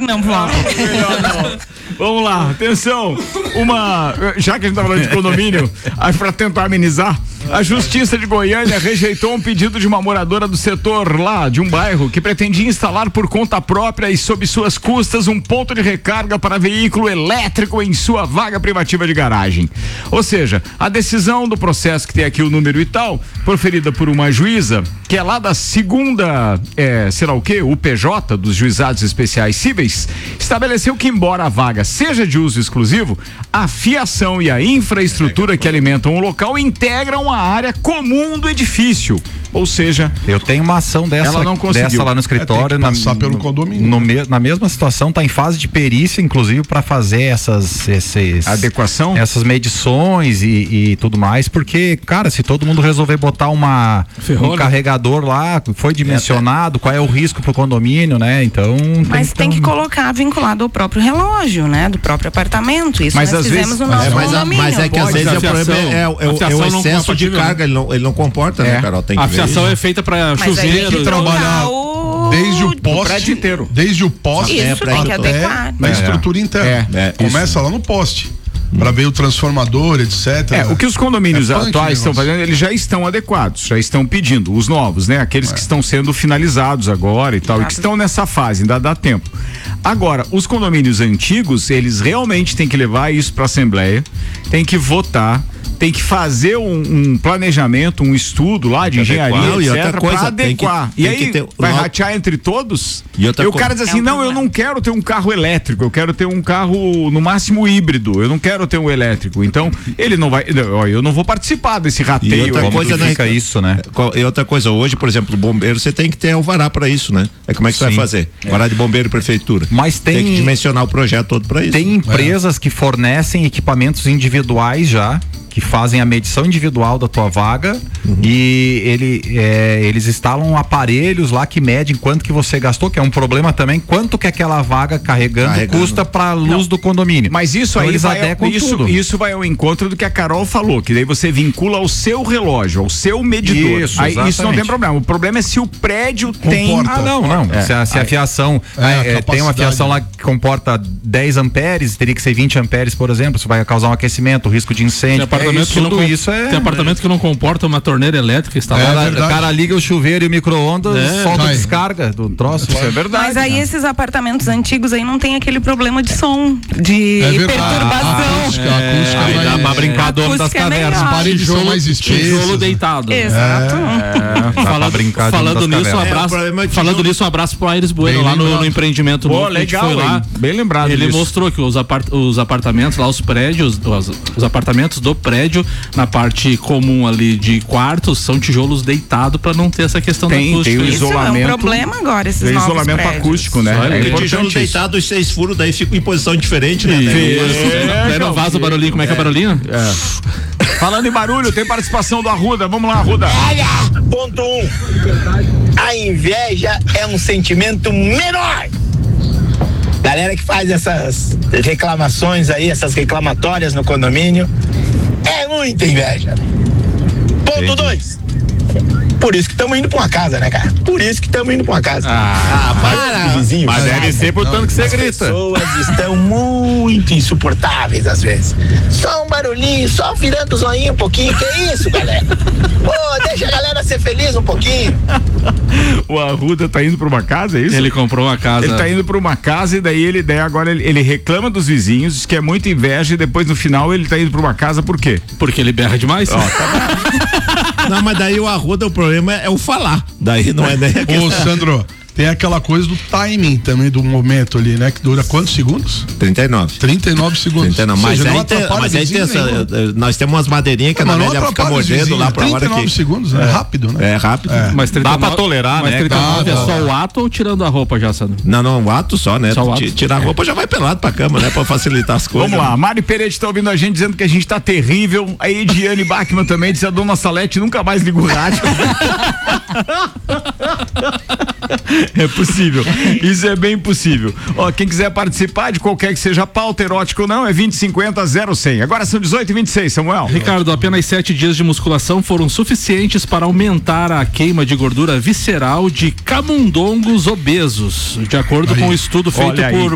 Não vou. Melhor não. Vamos lá, atenção. Já que a gente tá falando de condomínio, para tentar amenizar, a Justiça de Goiânia rejeitou um pedido de uma moradora do setor lá, de um bairro, que pretendia instalar por conta própria e sob suas custas um ponto de recarga para veículo elétrico em sua vaga privativa de garagem. Ou seja, a decisão do processo, que tem aqui o número e tal, proferida por uma juíza, que é lá da segunda, será o quê? O PJ, dos Juizados Especiais Cíveis, estabeleceu que, embora a vaga seja de uso exclusivo, a fiação e a infraestrutura que alimentam o local integram a área comum do edifício. Ou seja, eu tenho uma ação dessa lá no escritório, passar pelo condomínio. Na mesma situação, tá em fase de perícia, inclusive, para fazer adequação, essas medições e tudo mais, porque, cara, se todo mundo resolver botar um carregador lá, foi dimensionado, qual é o risco pro condomínio, né? Então. Mas tem que colocar vinculado ao próprio relógio, né? Do próprio apartamento. Isso mas nós fizemos no nosso condomínio. Mas é que às vezes o problema é o excesso de carga, ele não comporta, né, Carol? Tem que a fiação é feita para chuveiro. Tem que trabalhar desde o poste inteiro. Desde o poste até na estrutura interna. Começa lá no poste. Para ver o transformador, etc. O que os condomínios atuais estão fazendo, eles já estão adequados, já estão pedindo, os novos, né? Aqueles que estão sendo finalizados agora e tal, e que estão nessa fase, ainda dá tempo. Agora, os condomínios antigos, eles realmente têm que levar isso para a Assembleia, tem que votar, tem que fazer um planejamento, um estudo lá de engenharia, etc, para adequar. E aí vai ratear entre todos? E o cara diz assim, não, eu não quero ter um carro elétrico, eu quero ter um carro no máximo híbrido, eu não quero ter um elétrico. Então, ele não vai, eu não vou participar desse rateio. E outra coisa, né? Fica isso, né? E outra coisa, hoje, por exemplo, o bombeiro, você tem que ter alvará para isso, né? Como é que você vai fazer? Alvará de bombeiro e prefeitura. Mas tem que dimensionar o projeto todo para isso. Tem empresas que fornecem equipamentos individuais já, que fazem a medição individual da tua vaga e eles instalam aparelhos lá que medem quanto que você gastou, que é um problema também, quanto que aquela vaga carregando custa pra luz do condomínio. Mas isso então, aí eles adequam tudo. Isso vai ao encontro do que a Carol falou, que daí você vincula ao seu relógio, ao seu medidor. Isso não tem problema. O problema é se o prédio tem... Não. Se a fiação tem uma fiação lá que comporta 10 amperes, teria que ser 20 amperes, por exemplo, isso vai causar um aquecimento, risco de incêndio. Tem apartamento que não comporta uma torneira elétrica instalada. O cara liga o chuveiro e o micro-ondas, solta a descarga do troço. Isso é verdade. Mas aí esses apartamentos antigos aí não tem aquele problema de som, de perturbação. A acústica dá pra brincar do homem das cavernas. As paredes são mais espessas. Tijolo deitado. Exato. Falando nisso, um abraço pro Aires Bueno lá no empreendimento novo. Legal, foi lá. Bem lembrado. Ele mostrou que os apartamentos lá, os prédios, os apartamentos do prédio, na parte comum ali de quartos, são tijolos deitados para não ter essa questão da acústica. Tem o isolamento. Isso é um problema agora, esses novos isolamento prédios. Acústico, né? Tijolo deitado, os 6 furos, daí fica em posição diferente, né? Não vaza o barulhinho, como é que é o barulhinho? Falando em barulho, tem participação do Arruda. Vamos lá, Arruda. Olha, ponto 1. A inveja é um sentimento menor. Galera que faz essas reclamações aí, essas reclamatórias no condomínio, é muita inveja. Ponto 2. Por isso que estamos indo pra uma casa, né, cara? Por isso que estamos indo pra uma casa. Para, vizinho. Mas deve ser por tanto que você grita. As pessoas estão muito insuportáveis às vezes. Só um barulhinho, só virando o zoinho um pouquinho. Que isso, galera? Pô, deixa a galera ser feliz um pouquinho. O Arruda tá indo pra uma casa, é isso? Ele comprou uma casa. Ele tá indo pra uma casa e daí agora ele reclama dos vizinhos, diz que é muita inveja e depois no final ele tá indo pra uma casa por quê? Porque ele berra demais. Não, mas daí o Arruda, o problema é o falar. Daí não é nem a questão. Ô, Sandro, tem aquela coisa do timing também do momento ali, né? Que dura quantos segundos? 39 segundos. 39. Mas aí tem nós temos umas madeirinhas que a Amélia fica mordendo lá pra hora que... 39 segundos, é rápido, né? É rápido. Mas 39, dá pra tolerar, mas né? 39 é só o ato ou tirando a roupa já, Sandro? Não, o ato só, né? Só o ato. Tirar a roupa já vai pelado pra cama, né? Pra facilitar as coisas. Vamos lá, Mari Peretti tá ouvindo a gente dizendo que a gente tá terrível. A Ediane Bachmann também disse: a dona Salete nunca mais liga o rádio. É possível, isso é bem possível. Ó, quem quiser participar de qualquer que seja pauta, erótica ou não, é 2050-0100. Agora são 18h26, Samuel. Ricardo, apenas 7 dias de musculação foram suficientes para aumentar a queima de gordura visceral de camundongos obesos, de acordo com o estudo feito por